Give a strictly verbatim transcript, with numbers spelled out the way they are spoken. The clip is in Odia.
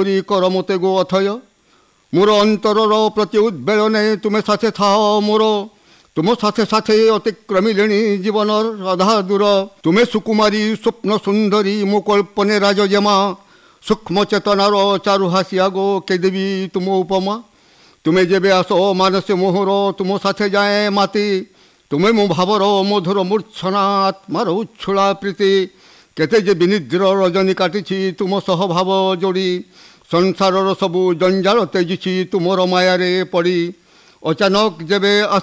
ଆହୁରି କର ମୋତେ ଗୋ ଅଥୟ ମୋର ଅନ୍ତରର ପ୍ରତି ଉଦ୍ବେଳନେ ତୁମେ ସାଥେ ଥାଅ ମୋର ତୁମ ସାଥେ ସାଥେ ଅତିକ୍ରମିଲେଣି ଜୀବନର ଅଧା ଦୂର ତୁମେ ସୁକୁମାରୀ ସ୍ୱପ୍ନ ସୁନ୍ଦରୀ ମୋ କଳ୍ପନେ ରାଜଜେମା ସୂକ୍ଷ୍ମ ଚେତନାର ଚାରୁହାସିଆ ଗୋ କେଦେବି ତୁମ ଉପମା ତୁମେ ଯେବେ ଆସ ମାନସେ ମୋହର ତୁମ ସାଥେ ଯାଏ ମାତି ତୁମେ ମୋ ଭାବର ମଧୁର ମୂର୍ଚ୍ଛନା ଆତ୍ମାର ଉଚ୍ଛୁଳା ପ୍ରୀତି କେତେ ଯେ ବିନିଦ୍ର ରଜନୀ କାଟିଛି ତୁମ ସହ ଭାବ ଯୋଡ଼ି ସଂସାରର ସବୁ ଜଞ୍ଜାଳ ତେଜିଛି ତୁମର ମାୟାରେ ପଡ଼ି ଅଚାନକ ଯେବେ